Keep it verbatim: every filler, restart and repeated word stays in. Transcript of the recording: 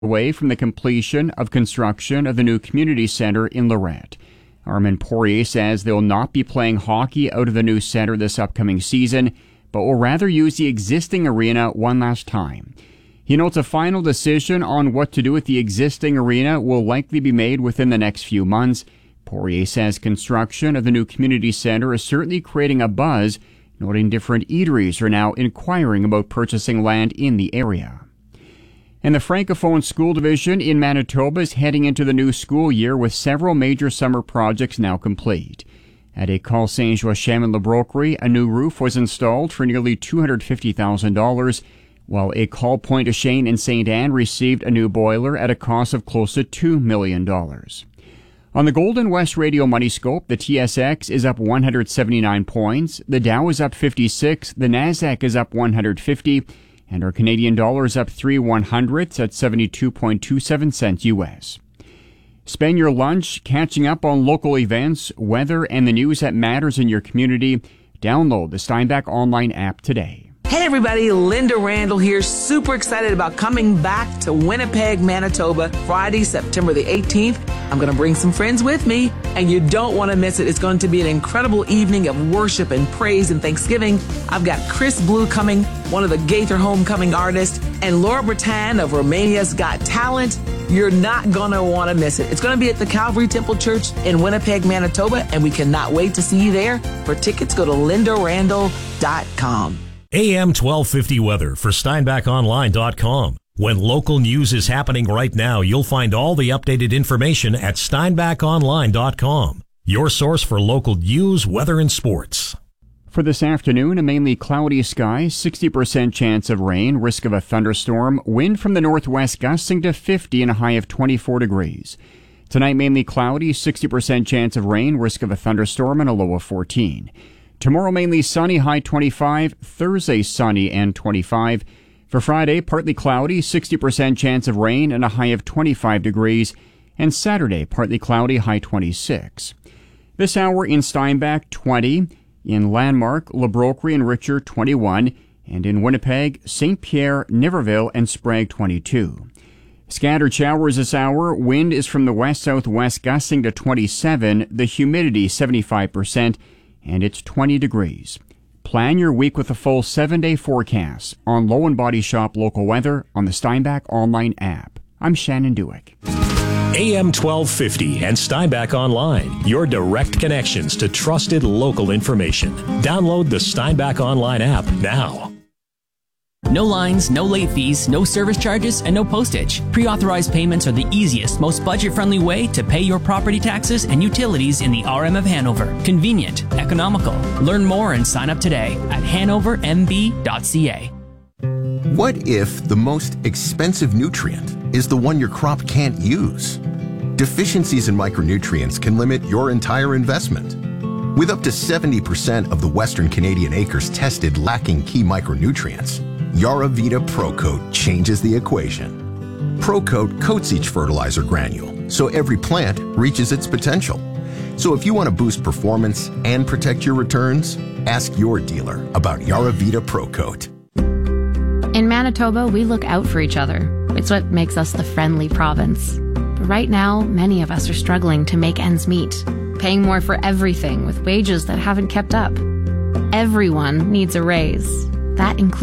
away from the completion of construction of the new community center in Lorette. Armand Poirier says they'll not be playing hockey out of the new center this upcoming season, but will rather use the existing arena one last time. He notes a final decision on what to do with the existing arena will likely be made within the next few months. Poirier says construction of the new community center is certainly creating a buzz, noting different eateries are now inquiring about purchasing land in the area. And the Francophone School Division in Manitoba is heading into the new school year with several major summer projects now complete. At École Saint-Joachim in La Broquerie, a new roof was installed for nearly two hundred fifty thousand dollars, while École Pointe-aux-Chênes in Saint Anne received a new boiler at a cost of close to two million dollars. On the Golden West Radio Money Scope, the T S X is up one hundred seventy-nine points, the Dow is up fifty-six, the Nasdaq is up one hundred fifty, and our Canadian dollar is up three one hundredths at seventy-two point two seven cents U S. Spend your lunch catching up on local events, weather, and the news that matters in your community. Download the Steinbach Online app today. Hey everybody, Linda Randall here, super excited about coming back to Winnipeg, Manitoba, Friday, September the eighteenth. I'm going to bring some friends with me, and you don't want to miss it. It's going to be an incredible evening of worship and praise and thanksgiving. I've got Chris Blue coming, one of the Gaither Homecoming artists, and Laura Bretan of Romania's Got Talent. You're not going to want to miss it. It's going to be at the Calvary Temple Church in Winnipeg, Manitoba, and we cannot wait to see you there. For tickets, go to linda randall dot com. A M twelve fifty weather for steinbach online dot com. When local news is happening right now, you'll find all the updated information at steinbach online dot com. Your source for local news, weather, and sports. For this afternoon, a mainly cloudy sky, sixty percent chance of rain, risk of a thunderstorm, wind from the northwest gusting to fifty and a high of twenty-four degrees. Tonight, mainly cloudy, sixty percent chance of rain, risk of a thunderstorm, and a low of fourteen. Tomorrow, mainly sunny, high twenty-five. Thursday, sunny and twenty-five. For Friday, partly cloudy, sixty percent chance of rain and a high of twenty-five degrees. And Saturday, partly cloudy, high twenty-six. This hour in Steinbach, twenty. In Landmark, La Broquerie and Richer, twenty-one. And in Winnipeg, Saint Pierre, Niverville, and Sprague, twenty-two. Scattered showers this hour. Wind is from the west-southwest gusting to twenty-seven. The humidity, seventy-five percent. And it's twenty degrees. Plan your week with a full seven-day forecast on Low and Body Shop local weather on the Steinbach Online app. I'm Shannon Dewick. A M twelve fifty and Steinbach Online, your direct connections to trusted local information. Download the Steinbach Online app now. No lines, no late fees, no service charges, and no postage. Pre-authorized payments are the easiest, most budget-friendly way to pay your property taxes and utilities in the R M of Hanover. Convenient, economical. Learn more and sign up today at hanover m b dot c a. What if the most expensive nutrient is the one your crop can't use? Deficiencies in micronutrients can limit your entire investment. With up to seventy percent of the Western Canadian acres tested lacking key micronutrients, Yaravita ProCoat changes the equation. ProCoat coats each fertilizer granule, so every plant reaches its potential. So if you want to boost performance and protect your returns, ask your dealer about Yaravita ProCoat. In Manitoba, we look out for each other. It's what makes us the friendly province. But right now, many of us are struggling to make ends meet, paying more for everything with wages that haven't kept up. Everyone needs a raise. That includes